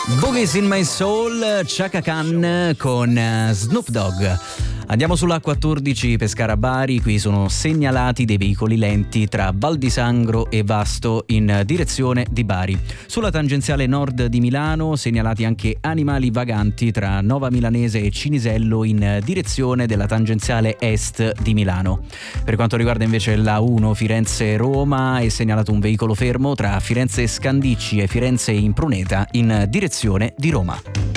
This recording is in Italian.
Boogies in My Soul, Chaka Khan con Snoop Dogg. Andiamo sull'A14 Pescara-Bari, qui sono segnalati dei veicoli lenti tra Val di Sangro e Vasto in direzione di Bari. Sulla tangenziale nord di Milano segnalati anche animali vaganti tra Nova Milanese e Cinisello in direzione della tangenziale est di Milano. Per quanto riguarda invece l'A1 Firenze-Roma è segnalato un veicolo fermo tra Firenze Scandicci e Firenze Impruneta in direzione di Roma.